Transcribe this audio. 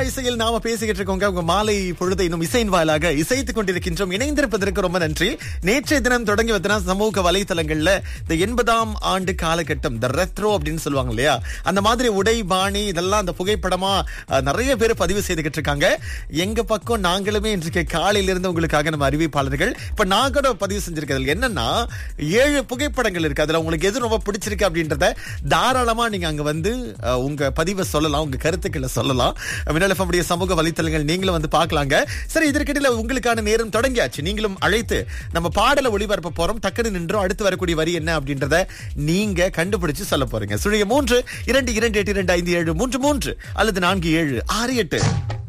இசையில் நாம பேசிக்கிட்டு இருக்கோங்க. உங்க மாலை பொழுதை இன்னும் இசையின் வாயிலாக இசைத்துக் கொண்டிருக்கின்றோம். இணைந்திருப்பதற்கு ரொம்ப நன்றி. நேற்றைய தினம் தொடங்கி வந்தனா சமூக வலைத்தளங்கள்ல இந்த 80ஆம் ஆண்டு காலகட்டம் த ரெத்ரோ அப்படின்னு சொல்லுவாங்க இல்லையா, அந்த மாதிரி உடை பாணி இதெல்லாம் அந்த புகைப்படமா நிறைய பேர் பதிவு செய்துகிட்டு இருக்காங்க. எங்க பக்கம் நாங்களுமே இன்றைக்கு காலையில இருந்து உங்களுக்காக நம்ம அறிவிப்பாளர்கள் இப்ப நான் கூட பதிவு செஞ்சிருக்கிறது என்னன்னா 7 புகைப்படங்கள் இருக்கு. அதுல உங்களுக்கு எது ரொம்ப பிடிச்சிருக்கு அப்படின்றத தாராளமா நீங்க அங்க வந்து உங்க பதிவை சொல்லலாம், உங்க கருத்துக்களை சொல்லலாம். மின்னல் FM உடைய சமூக வலைத்தளங்கள் நீங்களும் வந்து பார்க்கலாங்க. சரி, இதற்கிடையில உங்களுக்கான நேரம் தொடங்கியாச்சு. நீங்களும் அழைத்து நம்ம பாடலை ஒளிபரப்ப போறோம். டக்குனு நின்றோம். அடுத்து வரக்கூடிய வரி என்ன அப்படின்றத நீங்க கண்டுபிடிச்சு சொல்ல போறீங்க. 3 2 2 8 2 5 7 3 3 அல்லது 4 7 6 8